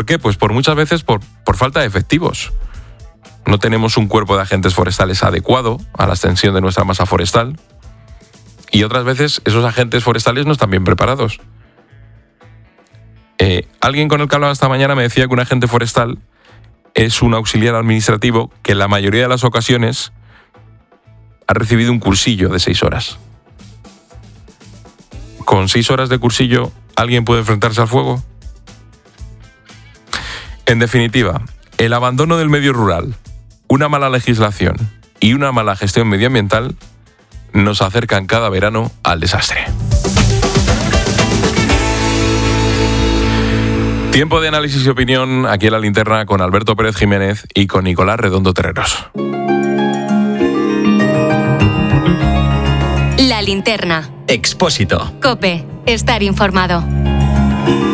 qué? Pues por muchas veces por falta de efectivos. No tenemos un cuerpo de agentes forestales adecuado a la extensión de nuestra masa forestal. Y otras veces esos agentes forestales no están bien preparados. Alguien con el que hablaba esta mañana me decía que un agente forestal es un auxiliar administrativo que en la mayoría de las ocasiones ha recibido un cursillo de 6 horas. ¿Con 6 horas de cursillo alguien puede enfrentarse al fuego? En definitiva, el abandono del medio rural, una mala legislación y una mala gestión medioambiental nos acercan cada verano al desastre. Tiempo de análisis y opinión aquí en La Linterna con Alberto Pérez Jiménez y con Nicolás Redondo Terreros. La Linterna. Expósito. COPE. Estar informado.